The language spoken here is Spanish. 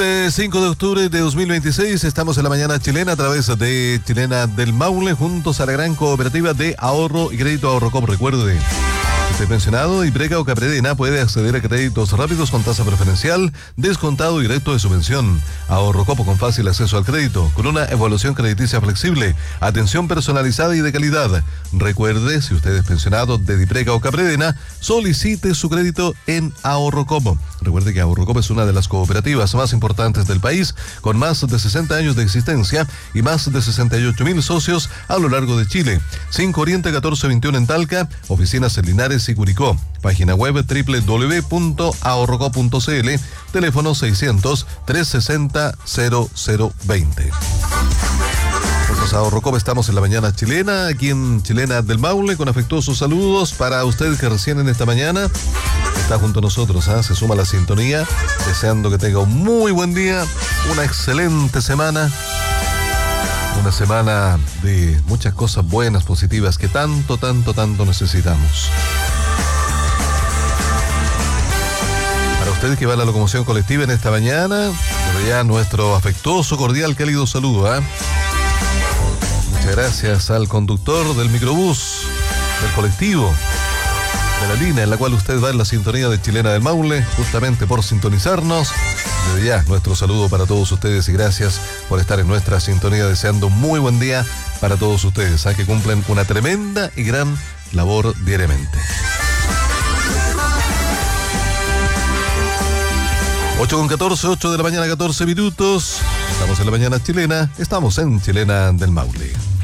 Miércoles 5 de octubre de 2026, estamos en la mañana chilena a través de Chilena del Maule, juntos a la gran cooperativa de ahorro y crédito Ahorrocop. Recuerde, usted pensionado y preca o capredena puede acceder a créditos rápidos con tasa preferencial, descontado directo de su pensión. Ahorrocop con fácil acceso al crédito, con una evaluación crediticia flexible, atención personalizada y de calidad. Recuerde, si usted es pensionado de Dipreca o Capredena, solicite su crédito en Ahorrocop. Recuerde que Ahorrocop es una de las cooperativas más importantes del país, con más de 60 años de existencia y más de 68.000 socios a lo largo de Chile. 5 Oriente 1421 en Talca, oficinas en Linares y Curicó. Página web www.ahorrocop.cl, teléfono 600-360-0020. Juntos a Ahorrocop estamos en la mañana chilena, aquí en Chilena del Maule, con afectuosos saludos para usted que recién en esta mañana está junto a nosotros, se suma a la sintonía, deseando que tenga un muy buen día, una excelente semana, una semana de muchas cosas buenas, positivas, que tanto necesitamos. Para usted que va a la locomoción colectiva en esta mañana, desde ya nuestro afectuoso, cordial, cálido saludo. Muchas gracias al conductor del microbús, del colectivo, de la línea en la cual usted va en la sintonía de Chilena del Maule, justamente por sintonizarnos. Desde ya, nuestro saludo para todos ustedes y gracias por estar en nuestra sintonía, deseando un muy buen día para todos ustedes, que cumplen una tremenda y gran labor diariamente. 8:14, 8 de la mañana, 14 minutos. Estamos en la mañana chilena, estamos en Chilena del Maule.